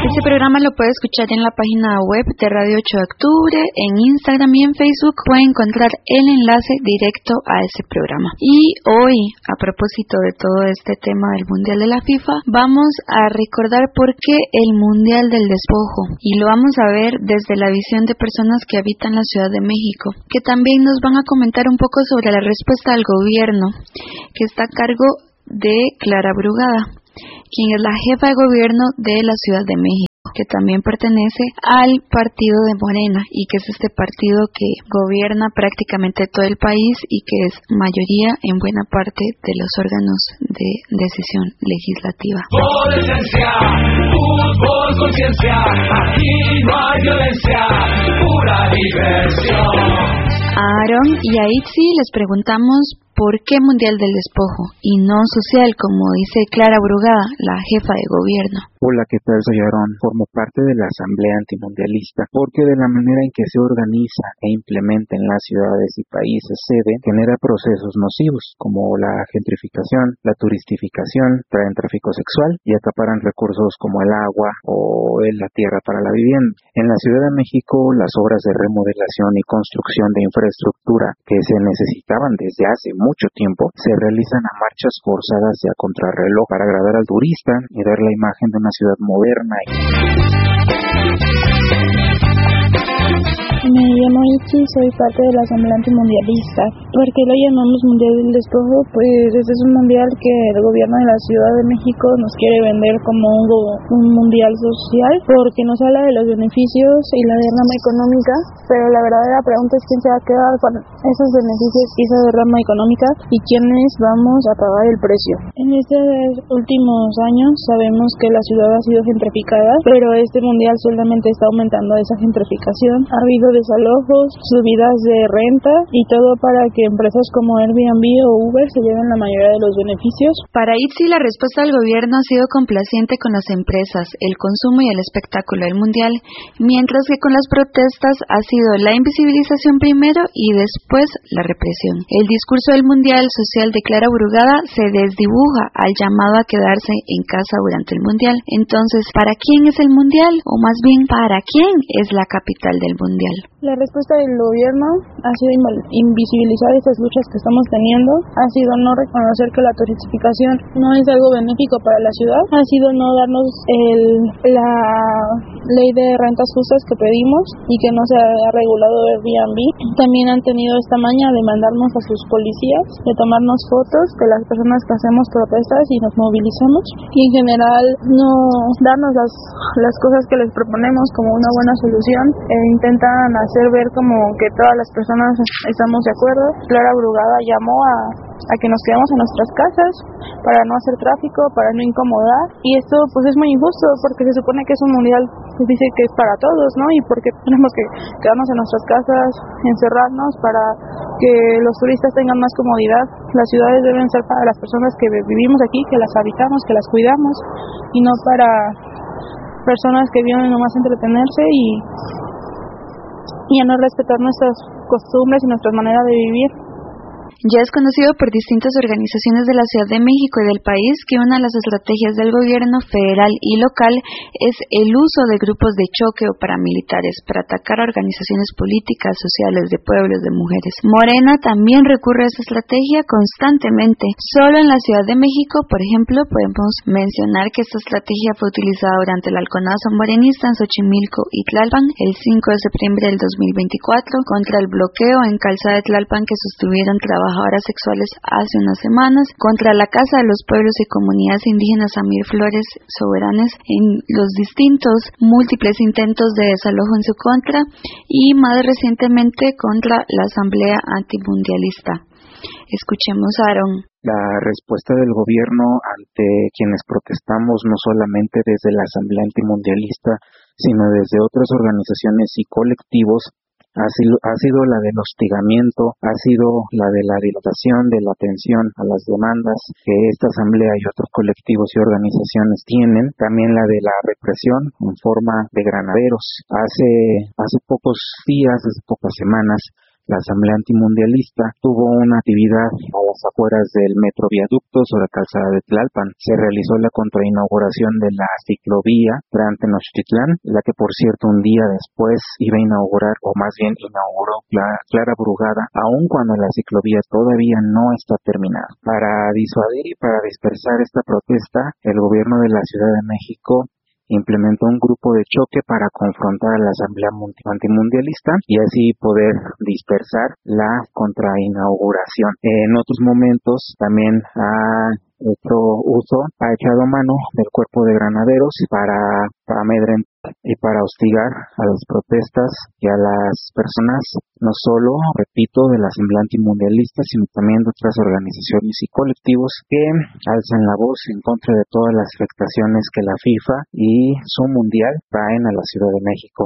Este programa lo puede escuchar en la página web de Radio 8 de Octubre, en Instagram y en Facebook puede encontrar el enlace directo a ese programa. Y hoy, a propósito de todo este tema del Mundial de la FIFA, vamos a recordar por qué el Mundial del Despojo, y lo vamos a ver desde la visión de personas que habitan la Ciudad de México, que también nos van a comentar un poco sobre la respuesta del gobierno, que está a cargo de Clara Brugada, quien es la jefa de gobierno de la Ciudad de México, que también pertenece al partido de Morena y que es este partido que gobierna prácticamente todo el país y que es mayoría en buena parte de los órganos de decisión legislativa. Por esencia, fútbol, conciencia, aquí no hay violencia, pura diversión. A Aaron y a Itzi les preguntamos por qué Mundial del Despojo y no social, como dice Clara Brugada, la jefa de gobierno. Hola, ¿qué tal? Soy Aaron. Formo parte de la Asamblea Antimundialista porque de la manera en que se organiza e implementa en las ciudades y países sede genera procesos nocivos como la gentrificación, la turistificación, traen tráfico sexual y acaparan recursos como el agua o la tierra para la vivienda. En la Ciudad de México, las obras de remodelación y construcción de infraestructura que se necesitaban desde hace mucho tiempo se realizan a marchas forzadas y a contrarreloj para agradar al turista y dar la imagen de una ciudad moderna. Me llamo Itzi, soy parte de la Asamblea Antimundialista. ¿Por qué lo llamamos Mundial del Despojo? Pues este es un mundial que el gobierno de la Ciudad de México nos quiere vender como un mundial social, porque nos habla de los beneficios y la derrama económica, pero la verdadera pregunta es quién se va a quedar con esos beneficios y esa derrama económica y quiénes vamos a pagar el precio. En estos últimos años sabemos que la ciudad ha sido gentrificada, pero este mundial solamente está aumentando esa gentrificación. Ha habido desalojos, subidas de renta y todo para que empresas como Airbnb o Uber se lleven la mayoría de los beneficios. Para Itzi, la respuesta del gobierno ha sido complaciente con las empresas, el consumo y el espectáculo del mundial, mientras que con las protestas ha sido la invisibilización primero y después la represión. El discurso del mundial social de Clara Brugada se desdibuja al llamado a quedarse en casa durante el mundial. Entonces, ¿para quién es el mundial? O más bien, ¿para quién es la capital del mundial? La respuesta del gobierno ha sido invisibilizar estas luchas que estamos teniendo, ha sido no reconocer que la turistificación no es algo benéfico para la ciudad, ha sido no darnos la ley de rentas justas que pedimos y que no se ha regulado Airbnb. También han tenido esta maña de mandarnos a sus policías, de tomarnos fotos de las personas que hacemos protestas y nos movilizamos, y en general no darnos las cosas que les proponemos como una buena solución, intentan hacer ver como que todas las personas estamos de acuerdo. Clara Brugada llamó a que nos quedemos en nuestras casas para no hacer tráfico, para no incomodar, y esto pues es muy injusto porque se supone que es un mundial que dice que es para todos, ¿no? Y porque tenemos que quedarnos en nuestras casas, encerrarnos para que los turistas tengan más comodidad. Las ciudades deben ser para las personas que vivimos aquí, que las habitamos, que las cuidamos, y no para personas que vienen nomás a entretenerse y a no respetar nuestras costumbres y nuestra manera de vivir. Ya es conocido por distintas organizaciones de la Ciudad de México y del país que una de las estrategias del gobierno federal y local es el uso de grupos de choque o paramilitares para atacar a organizaciones políticas, sociales, de pueblos, de mujeres. Morena también recurre a esa estrategia constantemente. Solo en la Ciudad de México, por ejemplo, podemos mencionar que esta estrategia fue utilizada durante el halconazo morenista en Xochimilco y Tlalpan el 5 de septiembre del 2024, contra el bloqueo en Calzada de Tlalpan que sostuvieron trabajadoras sexuales hace unas semanas, contra la Casa de los Pueblos y Comunidades Indígenas Amir Flores Soberanes en los distintos múltiples intentos de desalojo en su contra, y más recientemente contra la Asamblea Antimundialista. Escuchemos a Aaron. La respuesta del gobierno ante quienes protestamos no solamente desde la Asamblea Antimundialista, sino desde otras organizaciones y colectivos ha sido la del hostigamiento, ha sido la de la dilatación de la atención a las demandas que esta asamblea y otros colectivos y organizaciones tienen, también la de la represión en forma de granaderos. Hace pocos días, hace pocas semanas, la Asamblea Antimundialista tuvo una actividad a las afueras del Metro Viaducto sobre la calzada de Tlalpan. Se realizó la contrainauguración de la ciclovía Tenochtitlán, la que por cierto un día después iba a inaugurar, o más bien inauguró Clara Brugada, aun cuando la ciclovía todavía no está terminada. Para disuadir y para dispersar esta protesta, el gobierno de la Ciudad de México implementó un grupo de choque para confrontar a la Asamblea Antimundialista y así poder dispersar la contrainauguración. En otros momentos también ha echado mano del cuerpo de granaderos para amedrentar y para hostigar a las protestas y a las personas, no solo, repito, de la Asamblea Antimundialista, sino también de otras organizaciones y colectivos que alzan la voz en contra de todas las afectaciones que la FIFA y su mundial traen a la Ciudad de México.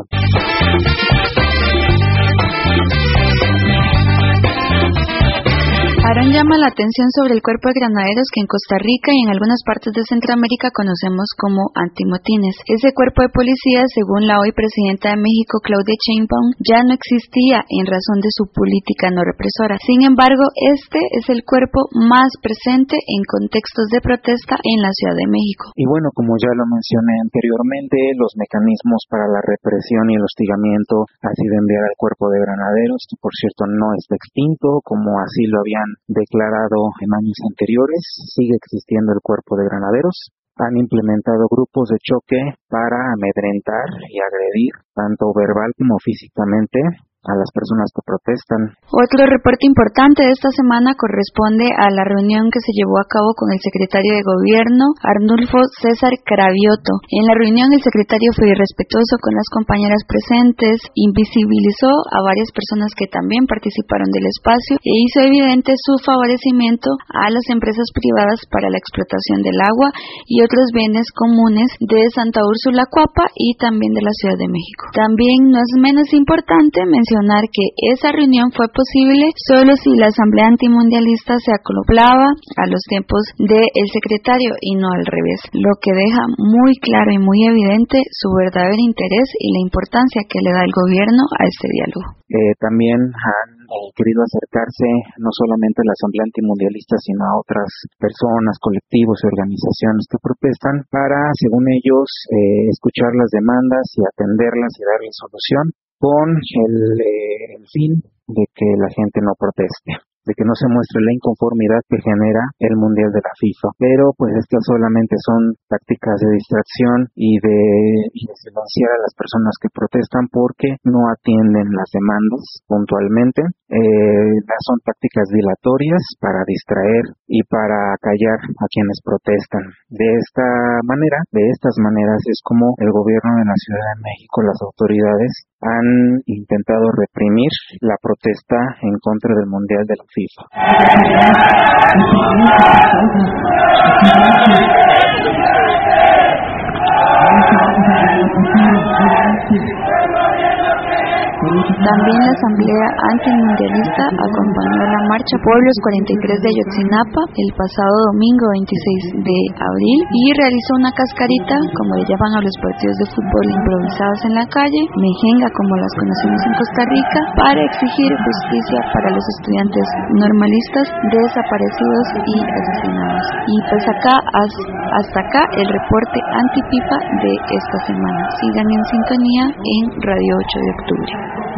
Aaron llama la atención sobre el cuerpo de granaderos que en Costa Rica y en algunas partes de Centroamérica conocemos como antimotines. Ese cuerpo de policía, según la hoy presidenta de México, Claudia Sheinbaum, ya no existía en razón de su política no represora. Sin embargo, este es el cuerpo más presente en contextos de protesta en la Ciudad de México. Y bueno, como ya lo mencioné anteriormente, los mecanismos para la represión y el hostigamiento ha sido enviar al cuerpo de granaderos, que por cierto no está extinto, como así lo habían declarado en años anteriores. Sigue existiendo el cuerpo de granaderos. Han implementado grupos de choque para amedrentar y agredir, tanto verbal como físicamente, a las personas que protestan. Otro reporte importante de esta semana corresponde a la reunión que se llevó a cabo con el secretario de Gobierno, Arnulfo César Cravioto. En la reunión el secretario fue irrespetuoso con las compañeras presentes, invisibilizó a varias personas que también participaron del espacio e hizo evidente su favorecimiento a las empresas privadas para la explotación del agua y otros bienes comunes de Santa Úrsula Cuapa y también de la Ciudad de México. También no es menos importante mencionar que esa reunión fue posible solo si la Asamblea Antimundialista se acoplaba a los tiempos del secretario y no al revés, lo que deja muy claro y muy evidente su verdadero interés y la importancia que le da el gobierno a este diálogo. También han querido acercarse no solamente a la Asamblea Antimundialista, sino a otras personas, colectivos y organizaciones que protestan para, según ellos, escuchar las demandas y atenderlas y darles solución, con el fin de que la gente no proteste, de que no se muestre la inconformidad que genera el Mundial de la FIFA. Pero pues estas solamente son tácticas de distracción y de silenciar a las personas que protestan porque no atienden las demandas puntualmente. Son tácticas dilatorias para distraer y para callar a quienes protestan. De estas maneras es como el gobierno de la Ciudad de México, las autoridades, han intentado reprimir la protesta en contra del Mundial de la FIFA. También la Asamblea Antimundialista acompañó a la Marcha Pueblos 43 de Ayotzinapa el pasado domingo 26 de abril y realizó una cascarita, como le llaman a los partidos de fútbol improvisados en la calle, mejenga como las conocemos en Costa Rica, para exigir justicia para los estudiantes normalistas desaparecidos y asesinados. Y pues hasta acá el reporte anti-FIFA de esta semana. Sigan en sintonía en Radio 8 de Octubre.